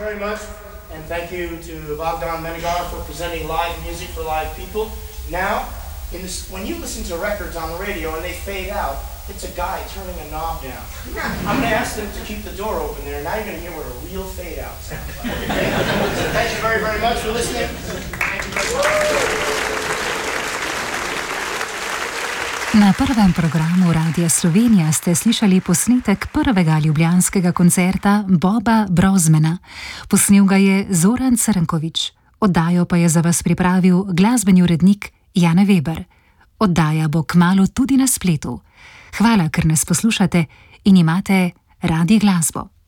very much, and thank you to Bogdan Menegar for presenting live music for live people. Now, when you listen to records on the radio and they fade out, it's a guy turning a knob down. I'm going to ask them to keep the door open there. Now you're going to hear what a real fade out sounds like. Okay? So thank you very, very much for listening. Thank you very much. Na prvem programu Radia Slovenija ste slišali posnetek prvega ljubljanskega koncerta Boba Brozmana. Posnel ga je Zoran Crnković. Oddajo pa je za vas pripravil glasbeni urednik Jane Weber. Oddaja bo kmalu tudi na spletu. Hvala, ker nas poslušate in imate radi glasbo.